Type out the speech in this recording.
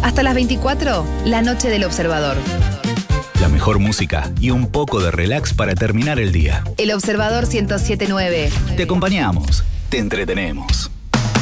Hasta las 24, la noche del Observador. La mejor música y un poco de relax para terminar el día. El Observador 107.9. Te acompañamos, te entretenemos.